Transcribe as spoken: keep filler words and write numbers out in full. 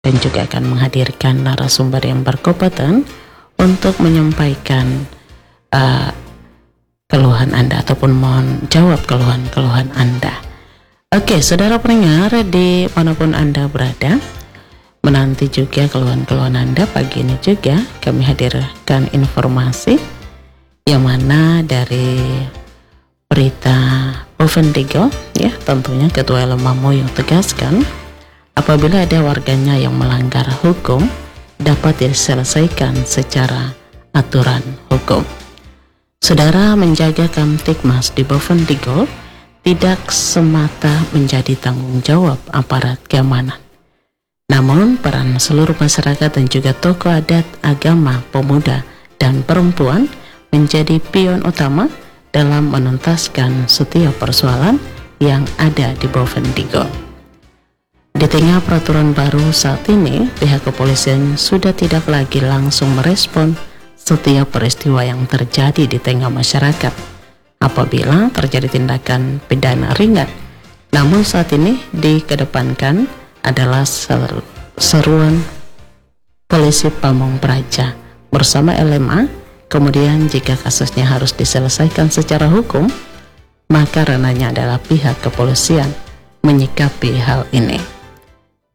dan juga akan menghadirkan narasumber yang berkompeten untuk menyampaikan uh, keluhan Anda ataupun mohon jawab keluhan-keluhan Anda. Oke, saudara pendengar di manapun Anda berada, menanti juga keluhan-keluhan Anda. Pagi ini juga kami hadirkan informasi yang mana dari berita Bovendigul, ya tentunya Ketua L M A M U yang tegaskan apabila ada warganya yang melanggar hukum dapat diselesaikan secara aturan hukum. Saudara, menjaga Kamtibmas di Bovendigul tidak semata menjadi tanggung jawab aparat keamanan, namun peran seluruh masyarakat dan juga tokoh adat, agama, pemuda, dan perempuan menjadi pion utama dalam menuntaskan setiap persoalan yang ada di Bovendigul. Di tengah peraturan baru saat ini, pihak kepolisian sudah tidak lagi langsung merespon setiap peristiwa yang terjadi di tengah masyarakat apabila terjadi tindakan pidana ringan. Namun saat ini dikedepankan adalah seru, seruan polisi Pamong Praja bersama L M A. Kemudian jika kasusnya harus diselesaikan secara hukum, maka ranahnya adalah pihak kepolisian menyikapi hal ini.